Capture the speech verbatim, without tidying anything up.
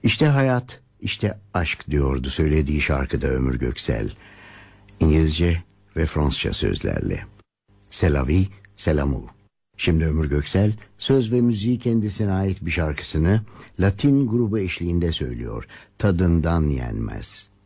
İşte hayat, işte aşk diyordu söylediği şarkıda Ömür Göksel. İngilizce ve Fransızca sözlerle. C'est la vie, c'est l'amour. Şimdi Ömür Göksel söz ve müziği kendisine ait bir şarkısını Latin grubu eşliğinde söylüyor. Tadından yenmez.